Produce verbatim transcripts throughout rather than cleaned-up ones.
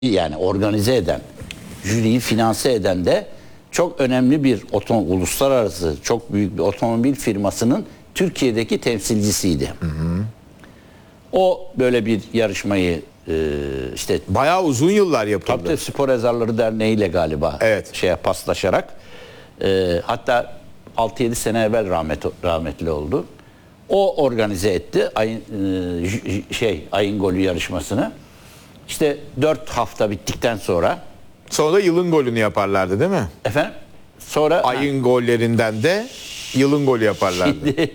yani organize eden, jüriyi finanse eden de çok önemli bir otom, uluslararası çok büyük bir otomobil firmasının Türkiye'deki temsilcisiydi. Hı hı. O böyle bir yarışmayı e, işte bayağı uzun yıllar yapıldı. Tabii Spor Yazarları Derneği ile galiba evet. şeye paslaşarak e, hatta altı yedi sene evvel rahmet, rahmetli oldu. O organize etti ayın, e, şey ayın golü yarışmasını. İşte dört hafta bittikten sonra sonra da yılın golünü yaparlardı değil mi? Efendim? Sonra ayın ha. gollerinden de yılın golü yaparlardı. Şimdi,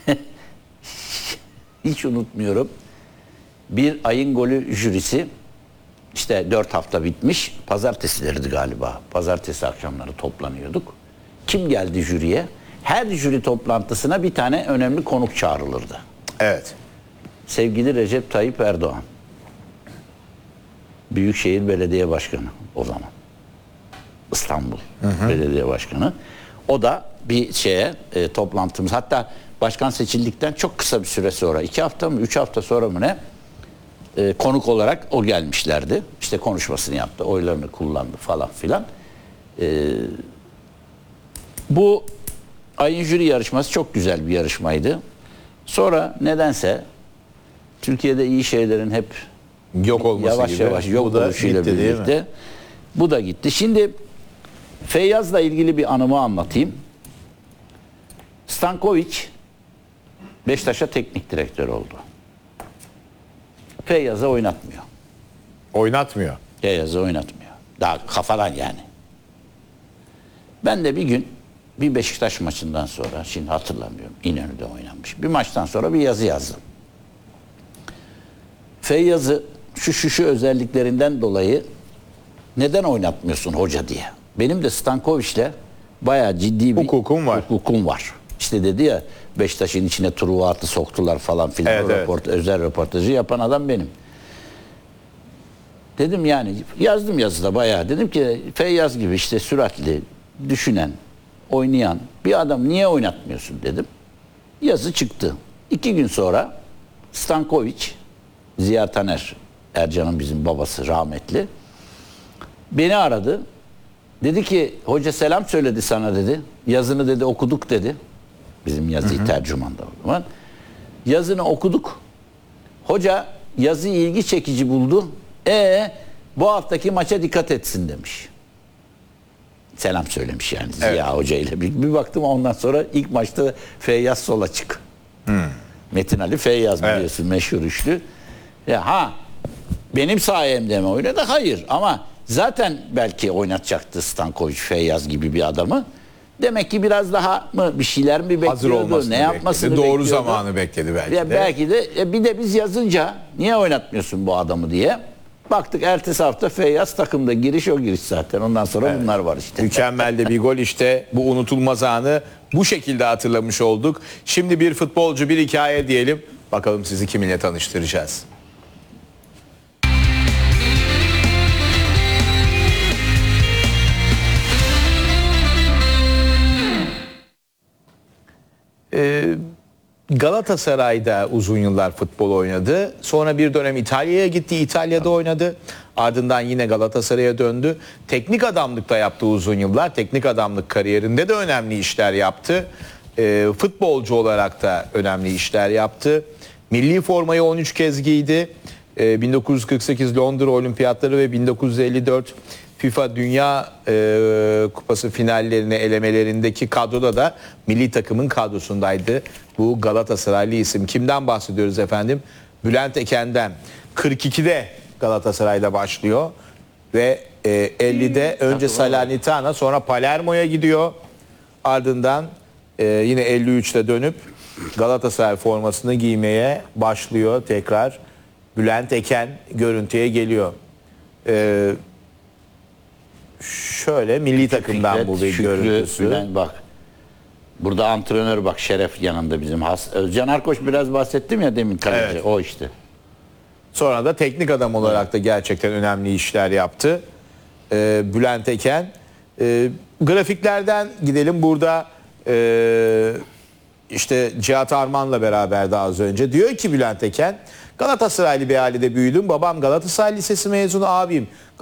hiç unutmuyorum. Bir ayın golü jürisi işte dört hafta bitmiş. Pazartesilerdi galiba. Pazartesi akşamları toplanıyorduk. Kim geldi jüriye? Her jüri toplantısına bir tane önemli konuk çağrılırdı. Evet. Sevgili Recep Tayyip Erdoğan. Büyükşehir Belediye Başkanı o zaman. İstanbul hı hı. Belediye Başkanı. O da bir şeye e, toplantımız. Hatta başkan seçildikten çok kısa bir süre sonra, iki hafta mı, üç hafta sonra mı ne e, konuk olarak o gelmişlerdi. İşte konuşmasını yaptı, oylarını kullandı falan filan. E, bu ayın jüri yarışması çok güzel bir yarışmaydı. Sonra nedense Türkiye'de iyi şeylerin hep yok olması yavaş gibi. yavaş yok oluşuyla birlikte bu da gitti. Şimdi Feyyaz'la ilgili bir anımı anlatayım. Stankovic Beşiktaş'a teknik direktör oldu. Feyyaz'ı oynatmıyor. Oynatmıyor. Feyyaz'ı oynatmıyor. Daha kafadan yani. Ben de bir gün bir Beşiktaş maçından sonra, şimdi hatırlamıyorum, İnönü'de oynanmış. Bir maçtan sonra bir yazı yazdım. Feyyaz'ı şu şu şu özelliklerinden dolayı neden oynatmıyorsun hoca diye. Benim de Stankovic'le bayağı ciddi bir hukukum var. hukukum var. İşte dedi ya Beşiktaş'ın içine Truvat'ı soktular falan filan. Evet, evet. Report, özel röportajı yapan adam benim. Dedim yani yazdım yazıda bayağı. Dedim ki Feyyaz gibi işte süratli, düşünen, oynayan bir adam niye oynatmıyorsun dedim. Yazı çıktı. İki gün sonra Stankovic, Ziya Taner, Ercan'ın bizim babası rahmetli, beni aradı. Dedi ki hoca selam söyledi sana dedi. Yazını dedi okuduk dedi. Bizim yazıyı hı hı. tercümanda o zaman. Yazını okuduk. Hoca yazıyı ilgi çekici buldu. E bu haftaki maça dikkat etsin demiş. Selam söylemiş yani Ziya evet. Hoca ile. Bir, bir baktım ondan sonra ilk maçta Feyyaz sola çık. Hmm. Metin Ali Feyyaz evet. biliyorsun meşhur üçlü. Ya ha benim sayemde mi oynadı? Hayır ama zaten belki oynatacaktı Stankovic Feyyaz gibi bir adamı. Demek ki biraz daha mı bir şeyler mi bekliyordu? Hazır olmasını ne yapmasını bekledi. Doğru bekliyordu? zamanı bekledi belki ya de. Belki de e, bir de biz yazınca niye oynatmıyorsun bu adamı diye. Baktık ertesi hafta Feyyaz takımda giriş o giriş zaten. Ondan sonra evet. bunlar var işte. Mükemmel de bir gol işte. Bu unutulmaz anı bu şekilde hatırlamış olduk. Şimdi bir futbolcu bir hikaye diyelim. Bakalım sizi kiminle tanıştıracağız. Ee, Galatasaray'da uzun yıllar futbol oynadı. Sonra bir dönem İtalya'ya gitti. İtalya'da oynadı. Ardından yine Galatasaray'a döndü. Teknik adamlıkta yaptı uzun yıllar. Teknik adamlık kariyerinde de önemli işler yaptı. Ee, futbolcu olarak da önemli işler yaptı. Milli formayı on üç kez giydi. Ee, bin dokuz yüz kırk sekiz Londra Olimpiyatları ve bin dokuz yüz elli dört FIFA Dünya e, Kupası finallerine elemelerindeki kadroda da milli takımın kadrosundaydı. Bu Galatasaraylı isim. Kimden bahsediyoruz efendim? Bülent Eken'den. kırk ikide Galatasaray'da başlıyor ve e, ellide önce Salernitana sonra Palermo'ya gidiyor. Ardından e, yine elli üçte dönüp Galatasaray formasını giymeye başlıyor tekrar. Bülent Eken görüntüye geliyor. Eee Şöyle milli takımdan Fikret, bu bir Şükrü, görüntüsü. Bülent, bak. Burada antrenör bak Şeref yanında bizim. Has, Özcan Arkoç biraz bahsettim ya demin kaleci. Evet. O işte. Sonra da teknik adam olarak da gerçekten önemli işler yaptı. Ee, Bülent Eken. Ee, grafiklerden gidelim. Burada e, işte Cihat Arman'la beraber daha az önce. Diyor ki Bülent Eken Galatasaraylı bir ailede büyüdüm. Babam Galatasaray Lisesi mezunu, abim